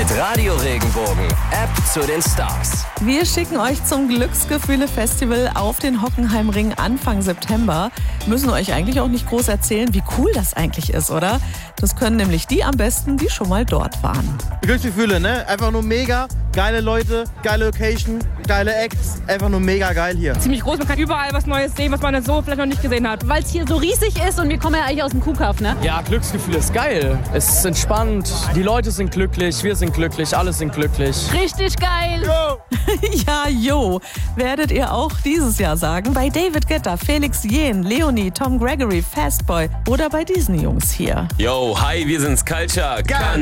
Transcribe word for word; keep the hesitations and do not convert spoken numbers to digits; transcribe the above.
Mit Radio Regenbogen, App zu den Stars. Wir schicken euch zum Glücksgefühle-Festival auf den Hockenheimring Anfang September. Müssen euch eigentlich auch nicht groß erzählen, wie cool das eigentlich ist, oder? Das können nämlich die am besten, die schon mal dort waren. Glücksgefühle, ne? Einfach nur mega. Geile Leute, geile Location, geile Acts. Einfach nur mega geil hier. Ziemlich groß, man kann überall was Neues sehen, was man so vielleicht noch nicht gesehen hat. Weil es hier so riesig ist und wir kommen ja eigentlich aus dem Kuhkaff, ne? Ja, Glücksgefühl ist geil. Es ist entspannt, die Leute sind glücklich, wir sind glücklich, alle sind glücklich. Richtig geil! Yo. Ja, jo, werdet ihr auch dieses Jahr sagen. Bei David Guetta, Felix Jähn, Leonie, Tom Gregory, Fastboy oder bei diesen Jungs hier. Yo, hi, wir sind's Culture. Ganz